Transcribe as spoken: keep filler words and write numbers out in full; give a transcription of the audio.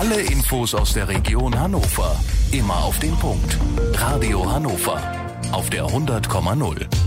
Alle Infos aus der Region Hannover. Immer auf den Punkt. Radio Hannover. Auf der hundert Komma null.